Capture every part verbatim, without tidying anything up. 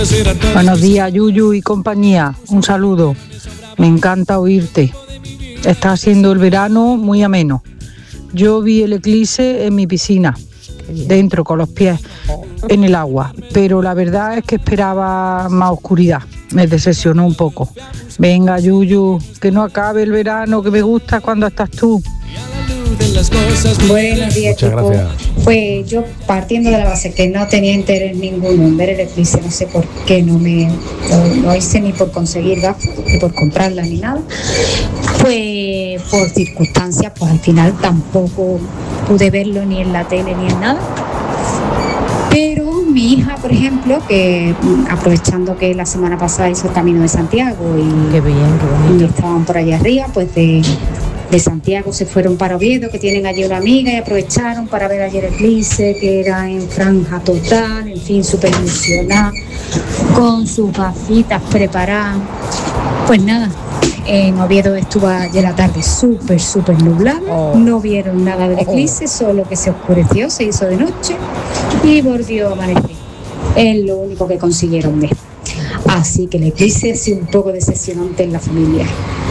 Buenos días, Yuyu y compañía. Un saludo. Me encanta oírte. Está siendo el verano muy ameno. Yo vi el eclipse en mi piscina, dentro con los pies en el agua, pero la verdad es que esperaba más oscuridad. Me decepcionó un poco. Venga, Yuyu, que no acabe el verano, que me gusta cuando estás tú. Buenos días, chicos. Pues yo, partiendo de la base que no tenía interés ninguno en ver el eclipse, no sé por qué no me lo, lo hice ni por conseguir gafas, ni por comprarlas ni nada, pues por circunstancias, pues al final tampoco pude verlo ni en la tele ni en nada. Pero mi hija, por ejemplo, que aprovechando que la semana pasada hizo el Camino de Santiago y, qué bien, qué bonito. Y estaban por allá arriba, pues de... de Santiago se fueron para Oviedo, que tienen allí una amiga, y aprovecharon para ver ayer el eclipse, que era en franja total, en fin, súper ilusionada, con sus gafitas preparadas. Pues nada, en Oviedo estuvo ayer la tarde súper, súper nublado, oh. no vieron nada del eclipse, oh. solo que se oscureció, se hizo de noche y volvió a amanecer. Es lo único que consiguieron ver. Así que el eclipse ha sido un poco decepcionante en la familia.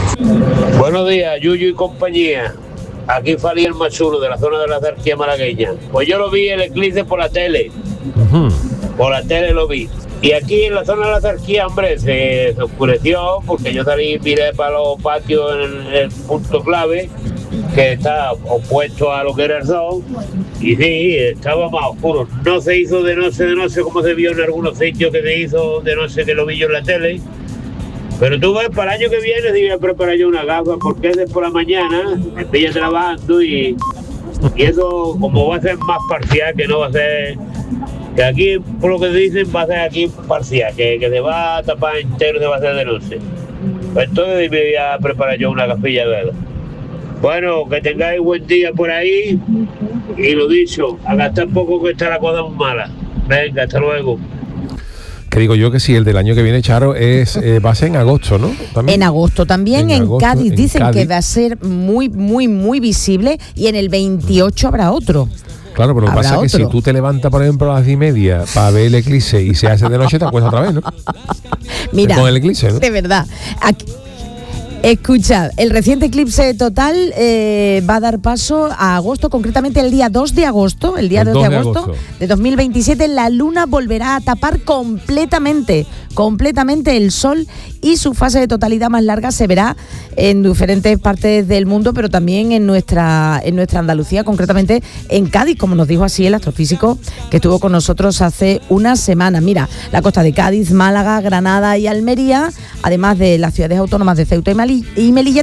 Buenos días, Yuyu y compañía. Aquí Fali el Machulo, de la zona de la Zarquía malagueña. Pues yo lo vi el eclipse por la tele. Uh-huh. Por la tele lo vi. Y aquí en la zona de la Zarquía, hombre, se, se oscureció porque yo salí, miré para los patios en el punto clave, que está opuesto a lo que era el sol. Y sí, estaba más oscuro. No se hizo de noche, de noche, como se vio en algunos sitios que se hizo de noche, que lo vi yo en la tele. Pero tú ves, para el año que viene sí voy a preparar yo una gafa, porque es por la mañana, me pilla trabajando y, y eso como va a ser más parcial, que no va a ser, que aquí, por lo que dicen, va a ser aquí parcial, que, que se va a tapar entero, se va a hacer de noche. Pues entonces me voy a preparar yo una gafilla de vela. Bueno, que tengáis buen día por ahí y lo dicho, a gastar poco que está la cosa muy mala. Venga, hasta luego. Que digo yo que sí, el del año que viene, Charo, es eh, va a ser en agosto, ¿no? ¿También? En agosto también, en, en agosto, Cádiz. Dicen en Cádiz. Que va a ser muy, muy, muy visible y en el veintiocho habrá otro. Claro, pero lo que pasa es que si tú te levantas, por ejemplo, a las diez y media para ver el eclipse y se hace de noche, te acuestas otra vez, ¿no? Mira, con el eclipse, ¿no? De verdad. Aquí, escucha, el reciente eclipse total eh, va a dar paso a agosto, concretamente el día dos de agosto, el día el dos de agosto, de agosto de dos mil veintisiete, la luna volverá a tapar completamente, completamente el sol y su fase de totalidad más larga se verá en diferentes partes del mundo, pero también en nuestra, en nuestra Andalucía, concretamente en Cádiz, como nos dijo así el astrofísico que estuvo con nosotros hace una semana. Mira, la costa de Cádiz, Málaga, Granada y Almería, además de las ciudades autónomas de Ceuta y Melilla,